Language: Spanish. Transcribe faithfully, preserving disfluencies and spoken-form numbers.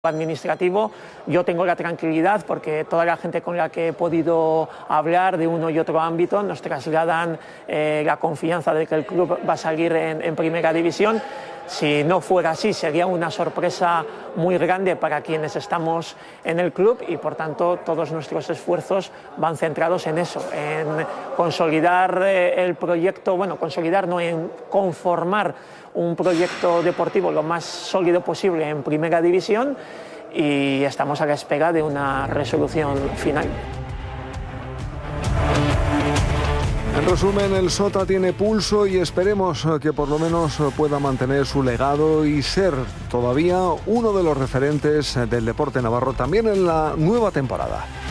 administrativo, yo tengo la tranquilidad porque toda la gente con la que he podido hablar de uno y otro ámbito nos trasladan eh, la confianza de que el club va a salir en, en primera división. Si no fuera así, sería una sorpresa muy grande para quienes estamos en el club y, por tanto, todos nuestros esfuerzos van centrados en eso, en consolidar eh, el proyecto, bueno, consolidar, no, en conformar un proyecto deportivo lo más sólido posible en primera división, y estamos a la espera de una resolución final. En resumen, el Sota tiene pulso y esperemos que por lo menos pueda mantener su legado y ser todavía uno de los referentes del deporte navarro también en la nueva temporada.